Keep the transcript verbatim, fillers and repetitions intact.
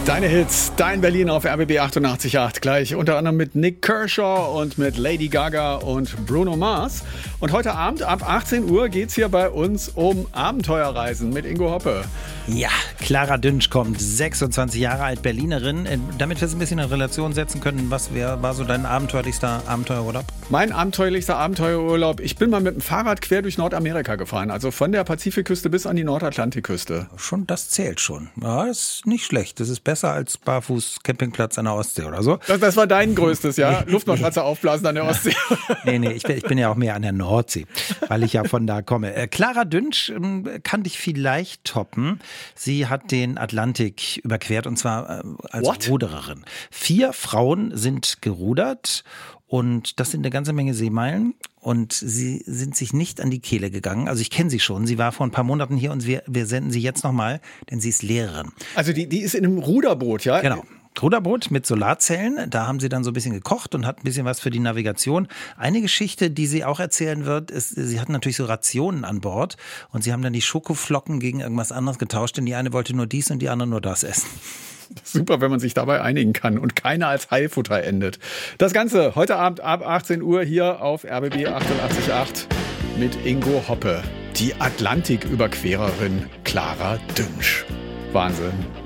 Deine Hits, dein Berlin auf R B B achtundachtzig Komma acht. Gleich unter anderem mit Nick Kershaw und mit Lady Gaga und Bruno Mars. Und heute Abend ab achtzehn Uhr geht's hier bei uns um Abenteuerreisen mit Ingo Hoppe. Ja, Clara Dünsch kommt, sechsundzwanzig Jahre alt, Berlinerin. Damit wir es ein bisschen in Relation setzen können, was wär, war so dein abenteuerlichster Abenteuerurlaub? Mein abenteuerlichster Abenteuerurlaub, ich bin mal mit dem Fahrrad quer durch Nordamerika gefahren. Also von der Pazifikküste bis an die Nordatlantikküste. Schon, das zählt schon. Ja, ist nicht schlecht. Das ist besser als Barfuß-Campingplatz an der Ostsee oder so. Das, das war dein größtes, ja? Luftmatratze aufblasen an der Ostsee. Nee, nee, ich bin, ich bin ja auch mehr an der Nordsee, weil ich ja von da komme. Äh, Clara Dünsch äh, kann dich vielleicht toppen. Sie hat den Atlantik überquert und zwar äh, als What? Rudererin. Vier Frauen sind gerudert und das sind eine ganze Menge Seemeilen. Und sie sind sich nicht an die Kehle gegangen. Also ich kenne sie schon. Sie war vor ein paar Monaten hier und wir, wir senden sie jetzt nochmal, denn sie ist Lehrerin. Also die, die ist in einem Ruderboot, ja? Genau. Ruderboot mit Solarzellen, da haben sie dann so ein bisschen gekocht und hat ein bisschen was für die Navigation. Eine Geschichte, die sie auch erzählen wird, ist, sie hatten natürlich so Rationen an Bord und sie haben dann die Schokoflocken gegen irgendwas anderes getauscht, denn die eine wollte nur dies und die andere nur das essen. Super, wenn man sich dabei einigen kann und keiner als Heilfutter endet. Das Ganze heute Abend ab achtzehn Uhr hier auf R B B achtundachtzig Komma acht mit Ingo Hoppe, die Atlantiküberquererin Clara Dünsch. Wahnsinn.